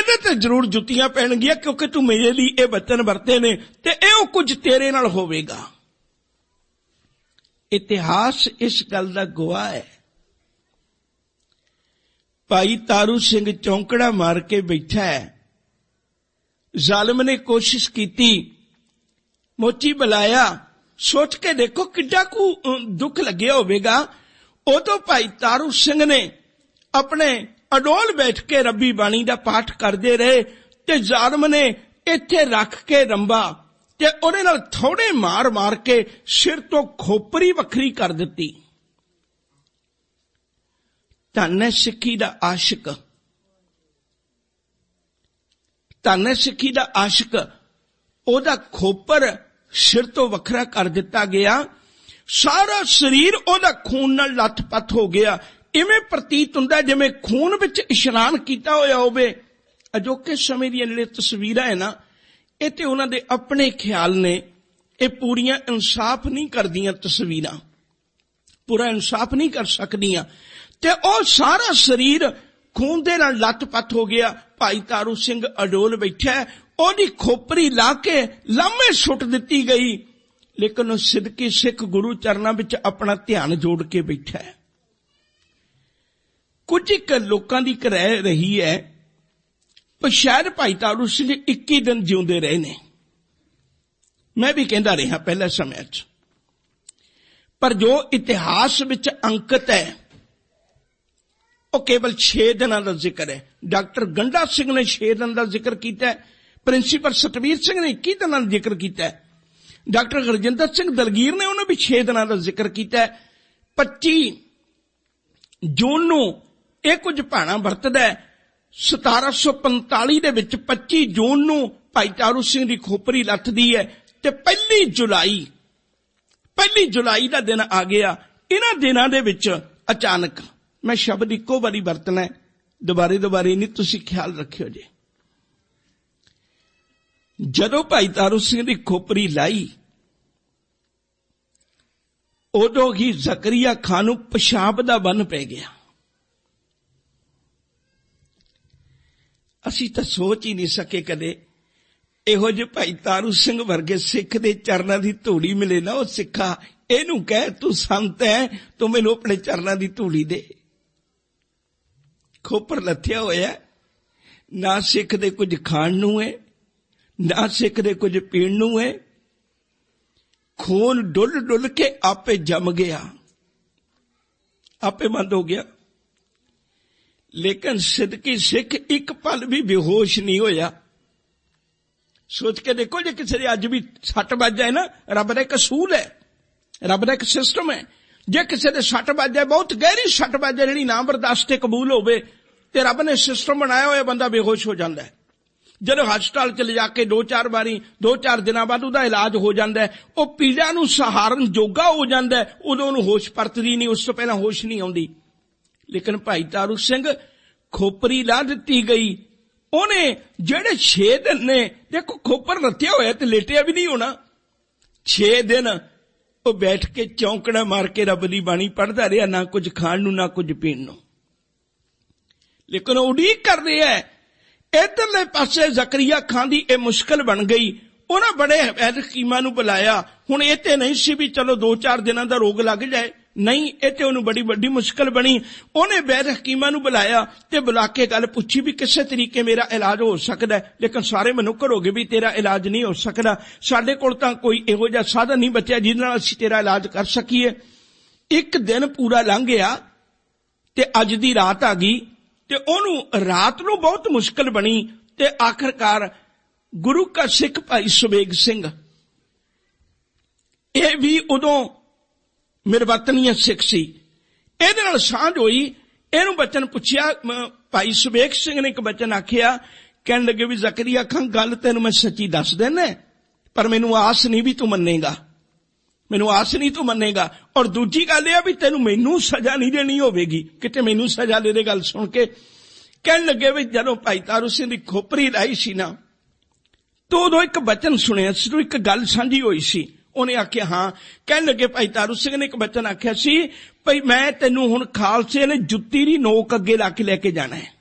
ਇਹਦੇ ਤੇ ਜ਼ਰੂਰ ਜੁੱਤੀਆਂ ਪੈਣਗੀਆਂ, ਕਿਉਂਕਿ ਤੂੰ ਮੇਰੇ ਲਈ ਇਹ ਬਚਨ ਵਰਤੇ ਨੇ ਤੇ ਇਹ ਕੁਝ ਤੇਰੇ ਨਾਲ ਹੋਵੇਗਾ। ਇਤਿਹਾਸ ਇਸ ਗੱਲ ਦਾ ਗਵਾਹ ਹੈ। ਭਾਈ ਤਾਰੂ ਸਿੰਘ ਚੌਂਕੜਾ ਮਾਰ ਕੇ ਬੈਠਾ ਹੈ। ਜ਼ਾਲਮ ਨੇ ਕੋਸ਼ਿਸ਼ ਕੀਤੀ, ਮੋਚੀ ਬੁਲਾਇਆ। ਸੋਚ ਕੇ ਦੇਖੋ ਕਿੱਡਾ ਕੁ ਦੁੱਖ ਲੱਗਿਆ ਹੋਵੇਗਾ। ਉਦੋਂ ਭਾਈ ਤਾਰੂ ਸਿੰਘ ਨੇ ਆਪਣੇ ਅਡੋਲ ਬੈਠ ਕੇ ਰੱਬੀ ਬਾਣੀ ਦਾ ਪਾਠ ਕਰਦੇ ਰਹੇ ਤੇ ਜ਼ਾਲਮ ਨੇ ਇੱਥੇ ਰੱਖ ਕੇ ਰੰਬਾ ਤੇ ਉਹਦੇ ਨਾਲ ਥੋੜੇ ਮਾਰ ਮਾਰ ਕੇ ਸਿਰ ਤੋਂ ਖੋਪਰੀ ਵੱਖਰੀ ਕਰ ਦਿੱਤੀ। ਧੰਨ ਹੈ ਸਿੱਖੀ ਦਾ ਆਸ਼ਿਕ, ਧੰਨ ਹੈ ਸਿੱਖੀ ਦਾ ਆਸ਼ਿਕ। ਉਹਦਾ ਖੋਪਰ ਸਿਰ ਤੋਂ ਵੱਖਰਾ ਕਰ ਦਿੱਤਾ ਗਿਆ। ਸਾਰਾ ਸਰੀਰ ਉਹਦਾ ਖੂਨ ਨਾਲ ਲੱਥ-ਪੱਥ ਹੋ ਗਿਆ। ਇਵੇਂ ਪ੍ਰਤੀਤ ਹੁੰਦਾ ਜਿਵੇਂ ਖੂਨ ਵਿੱਚ ਇਸ਼ਨਾਨ ਕੀਤਾ ਹੋਇਆ ਹੋਵੇ। ਅਜੋਕੇ ਸਮੇਂ ਦੀਆਂ ਜਿਹੜੇ ਤਸਵੀਰਾਂ ਹੈ ਨਾ, ਇਹ ਤੇ ਉਹਨਾਂ ਦੇ ਆਪਣੇ ਖਿਆਲ ਨੇ। ਇਹ ਪੂਰੀਆਂ ਇਨਸਾਫ ਨਹੀਂ ਕਰਦੀਆਂ ਤਸਵੀਰਾਂ, ਪੂਰਾ ਇਨਸਾਫ ਨਹੀਂ ਕਰ ਸਕਦੀਆਂ। ਤੇ ਉਹ ਸਾਰਾ ਸਰੀਰ ਖੂਨ ਦੇ ਨਾਲ ਲੱਥ-ਪੱਥ ਹੋ ਗਿਆ। ਭਾਈ ਤਾਰੂ ਸਿੰਘ ਅਡੋਲ ਬੈਠਾ, ਉਹਦੀ ਖੋਪਰੀ ਲਾ ਕੇ ਲਾਮੇ ਸੁੱਟ ਦਿੱਤੀ ਗਈ, ਲੇਕਿਨ ਉਹ ਸਿੱਧਕੀ ਸਿੱਖ ਗੁਰੂ ਚਰਨਾਂ ਵਿੱਚ ਆਪਣਾ ਧਿਆਨ ਜੋੜ ਕੇ ਬੈਠਾ ਹੈ। ਕੁਝ ਇੱਕ ਲੋਕਾਂ ਦੀ ਰਹਿ ਰਹੀ ਹੈ, ਪਰ ਸ਼ਾਇਦ ਭਾਈ ਤਾਰੂ ਸਿੰਘ 21 ਦਿਨ ਜਿਉਂਦੇ ਰਹੇ ਨੇ। ਮੈਂ ਵੀ ਕਹਿੰਦਾ ਰਿਹਾ ਪਹਿਲੇ ਸਮੇਂ 'ਚ, ਪਰ ਜੋ ਇਤਿਹਾਸ ਵਿੱਚ ਅੰਕਿਤ ਹੈ ਉਹ ਕੇਵਲ 6 ਦਿਨਾਂ ਦਾ ਜ਼ਿਕਰ ਹੈ। ਡਾਕਟਰ ਗੰਡਾ ਸਿੰਘ ਨੇ 6 ਦਿਨ ਦਾ ਜ਼ਿਕਰ ਕੀਤਾ ਹੈ, ਪ੍ਰਿੰਸੀਪਲ ਸਤਵੀਰ ਸਿੰਘ ਨੇ 21 ਦਿਨਾਂ ਦਾ ਜ਼ਿਕਰ ਕੀਤਾ ਹੈ, ਡਾਕਟਰ ਹਰਜਿੰਦਰ ਸਿੰਘ ਦਲਗੀਰ ਨੇ ਉਹਨੇ ਵੀ 6 ਦਿਨਾਂ ਦਾ ਜ਼ਿਕਰ ਕੀਤਾ ਹੈ। 25 ਜੂਨ ਨੂੰ ਇਹ ਕੁਝ ਭਾਣਾ ਵਰਤਦਾ ਹੈ। 1745 ਦੇ ਵਿੱਚ 25 ਜੂਨ ਨੂੰ ਭਾਈ ਤਾਰੂ ਸਿੰਘ ਦੀ ਖੋਪਰੀ ਲੱਥਦੀ ਹੈ ਤੇ 1 ਜੁਲਾਈ ਦਾ ਦਿਨ ਆ ਗਿਆ। ਇਹਨਾਂ ਦਿਨਾਂ ਦੇ ਵਿੱਚ ਅਚਾਨਕ, ਮੈਂ ਸ਼ਬਦ ਇੱਕੋ ਵਾਰੀ ਵਰਤਣਾ, ਦੁਬਾਰੇ ਨਹੀਂ, ਤੁਸੀਂ ਖਿਆਲ ਰੱਖਿਓ ਜੀ। ਜਦੋਂ ਭਾਈ ਤਾਰੂ ਸਿੰਘ ਦੀ ਖੋਪਰੀ ਲਾਈ, ਉਦੋਂ ਹੀ ਜ਼ਕਰੀਆ ਖਾਨ ਨੂੰ ਪਿਸ਼ਾਬ ਦਾ ਬੰਨ ਪੈ ਗਿਆ। ਅਸੀਂ ਤਾਂ ਸੋਚ ਹੀ ਨਹੀਂ ਸਕੇ ਕਦੇ ਇਹੋ ਜਿਹੇ ਭਾਈ ਤਾਰੂ ਸਿੰਘ ਵਰਗੇ ਸਿੱਖ ਦੇ ਚਰਨਾਂ ਦੀ ਧੂੜੀ ਮਿਲੇ ਨਾ। ਉਹ ਸਿੱਖਾ, ਇਹਨੂੰ ਕਹਿ ਤੂੰ ਸੰਤ ਹੈ, ਤੂੰ ਮੈਨੂੰ ਆਪਣੇ ਚਰਨਾਂ ਦੀ ਧੂੜੀ ਦੇ। ਖੋਪਰ ਲੱਥਿਆ ਹੋਇਆ, ਨਾ ਸਿੱਖ ਦੇ ਕੁਝ ਖਾਣ ਨੂੰ ਹੈ, ਨਾ ਸਿੱਖ ਦੇ ਕੁਝ ਪੀਣ ਨੂੰ ਹੈ। ਖੂਨ ਡੁੱਲ ਕੇ ਆਪੇ ਜੰਮ ਗਿਆ, ਆਪੇ ਬੰਦ ਹੋ ਗਿਆ। ਲੇਕਿਨ ਸਿੱਧਕੀ ਸਿੱਖ ਇੱਕ ਪਲ ਵੀ ਬੇਹੋਸ਼ ਨਹੀਂ ਹੋਇਆ। ਸੋਚ ਕੇ ਦੇਖੋ, ਜੇ ਕਿਸੇ ਦੇ ਅੱਜ ਵੀ ਸੱਟ ਵੱਜ ਜਾਏ ਨਾ, ਰੱਬ ਦਾ ਇੱਕ ਅਸੂਲ ਹੈ, ਰੱਬ ਦਾ ਇੱਕ ਸਿਸਟਮ ਹੈ। ਜੇ ਕਿਸੇ ਦੇ ਸੱਟ ਵੱਜ ਜਾਏ, ਬਹੁਤ ਗਹਿਰੀ ਸੱਟ ਵੱਜ ਜਾਏ, ਜਿਹੜੀ ਨਾ ਬਰਦਾਸ਼ਤ ਤੇ ਕਬੂਲ ਹੋਵੇ, ਤੇ ਰੱਬ ਨੇ ਸਿਸਟਮ ਬਣਾਇਆ ਹੋਇਆ, ਬੰਦਾ ਬੇਹੋਸ਼ ਹੋ ਜਾਂਦਾ ਹੈ। ਜਦੋਂ ਹਸਪਤਾਲ ਚ ਲਿਜਾ ਕੇ 2-4 ਦਿਨਾਂ ਬਾਅਦ ਉਹਦਾ ਇਲਾਜ ਹੋ ਜਾਂਦਾ ਹੈ, ਉਹ ਪੀੜਾ ਨੂੰ ਸਹਾਰਨ ਜੋਗਾ ਹੋ ਜਾਂਦਾ ਹੈ, ਉਦੋਂ ਉਹਨੂੰ ਹੋਸ਼ ਪਰਤਦੀ ਨਹੀਂ, ਉਸ ਤੋਂ ਪਹਿਲਾਂ ਹੋਸ਼ ਨਹੀਂ ਆਉਂਦੀ। ਲੇਕਿਨ ਭਾਈ ਤਾਰੂ ਸਿੰਘ ਖੋਪਰੀ ਲਾ ਦਿੱਤੀ ਗਈ। ਉਹਨੇ ਜਿਹੜੇ 6 ਦਿਨ ਨੇ, ਦੇਖੋ ਖੋਪਰ ਲੱਥਿਆ ਹੋਇਆ ਤੇ ਲੇਟਿਆ ਵੀ ਨਹੀਂ ਹੋਣਾ, 6 ਦਿਨ ਉਹ ਬੈਠ ਕੇ ਚੌਂਕੜਾ ਮਾਰ ਕੇ ਰੱਬ ਦੀ ਬਾਣੀ ਪੜ੍ਹਦਾ ਰਿਹਾ, ਨਾ ਕੁਝ ਖਾਣ ਨੂੰ ਨਾ ਕੁਝ ਪੀਣ ਨੂੰ। ਲੇਕਿਨ ਉਹ ਉਡੀਕ ਕਰ ਰਿਹਾ ਹੈ। ਇੱਧਰਲੇ ਪਾਸੇ ਜ਼ਕਰੀਆ ਖਾਨ ਦੀ ਇਹ ਮੁਸ਼ਕਲ ਬਣ ਗਈ। ਉਹਨਾਂ ਬੜੇ ਹਕੀਮਾਂ ਨੂੰ ਬੁਲਾਇਆ। ਹੁਣ ਇਹ ਤੇ ਨਹੀਂ ਸੀ ਵੀ ਚਲੋ 2-4 ਦਿਨਾਂ ਦਾ ਰੋਗ ਲੱਗ ਜਾਏ, ਨਹੀਂ, ਇਹ ਤੇ ਉਹਨੂੰ ਬੜੀ ਵੱਡੀ ਮੁਸ਼ਕਲ ਬਣੀ। ਉਹਨੇ ਵੈਦ ਹਕੀਮਾਂ ਨੂੰ ਬੁਲਾਇਆ ਤੇ ਬੁਲਾ ਕੇ ਗੱਲ ਪੁੱਛੀ ਵੀ ਕਿਸੇ ਤਰੀਕੇ ਮੇਰਾ ਇਲਾਜ ਹੋ ਸਕਦਾ ਹੈ। ਲੇਕਿਨ ਸਾਰੇ ਮਨੁੱਖਰ ਹੋ ਗਏ ਵੀ ਤੇਰਾ ਇਲਾਜ ਨਹੀਂ ਹੋ ਸਕਦਾ, ਸਾਡੇ ਕੋਲ ਤਾਂ ਕੋਈ ਇਹੋ ਜਿਹਾ ਸਾਧਨ ਨਹੀਂ ਬਚਿਆ ਜਿਹਦੇ ਨਾਲ ਅਸੀਂ ਤੇਰਾ ਇਲਾਜ ਕਰ ਸਕੀਏ। 1 ਦਿਨ ਪੂਰਾ ਲੰਘ ਗਿਆ ਤੇ ਅੱਜ ਦੀ ਰਾਤ ਆ ਗਈ ਤੇ ਉਹਨੂੰ ਰਾਤ ਨੂੰ ਬਹੁਤ ਮੁਸ਼ਕਲ ਬਣੀ ਤੇ ਆਖਰਕਾਰ ਗੁਰੂ ਕਾ ਸਿੱਖ ਭਾਈ ਸੁਬੇਗ ਸਿੰਘ, ਇਹ ਵੀ ਉਦੋਂ ਮਿਰਵਤਨੀਆ ਸਿੱਖ ਸੀ, ਇਹਦੇ ਨਾਲ ਸਾਂਝ ਹੋਈ। ਇਹਨੂੰ ਬਚਨ ਪੁੱਛਿਆ, ਭਾਈ ਸੁਬੇਗ ਸਿੰਘ ਨੇ ਇੱਕ ਬਚਨ ਆਖਿਆ, ਕਹਿਣ ਲੱਗੇ ਵੀ ਜ਼ਕਰੀਆ ਖਾਨ, ਗੱਲ ਤੈਨੂੰ ਮੈਂ ਸੱਚੀ ਦੱਸ ਦੇਣਾ, ਪਰ ਮੈਨੂੰ ਆਸ ਨਹੀਂ ਵੀ ਤੂੰ ਮੰਨੇਗਾ, ਮੈਨੂੰ ਆਸ ਨਹੀਂ ਤੂੰ ਮੰਨੇਗਾ। ਔਰ ਦੂਜੀ ਗੱਲ ਇਹ ਆ ਵੀ ਤੈਨੂੰ ਮੈਨੂੰ ਸਜ਼ਾ ਨਹੀਂ ਦੇਣੀ ਹੋਵੇਗੀ, ਕਿਤੇ ਮੈਨੂੰ ਸਜ਼ਾ ਦੇ ਦੇ। ਗੱਲ ਸੁਣ ਕੇ ਕਹਿਣ ਲੱਗੇ ਵੀ ਜਦੋਂ ਭਾਈ ਤਾਰੂ ਸਿੰਘ ਦੀ ਖੋਪਰੀ ਲਾਈ ਸੀ ਨਾ, ਤਾਂ ਉਦੋਂ ਇੱਕ ਬਚਨ ਸੁਣਿਆ ਸੀ, ਇੱਕ ਗੱਲ ਸਾਂਝੀ ਹੋਈ ਸੀ। ਉਹਨੇ ਆਖਿਆ ਹਾਂ। ਕਹਿਣ ਲੱਗੇ ਭਾਈ ਤਾਰੂ ਸਿੰਘ ਨੇ ਇੱਕ ਬਚਨ ਆਖਿਆ ਸੀ, ਭਈ ਮੈਂ ਤੈਨੂੰ ਹੁਣ ਖਾਲਸੇ ਨੇ ਜੁੱਤੀ ਦੀ ਨੋਕ ਅੱਗੇ ਲਾ ਕੇ ਲੈ ਕੇ ਜਾਣਾ ਹੈ,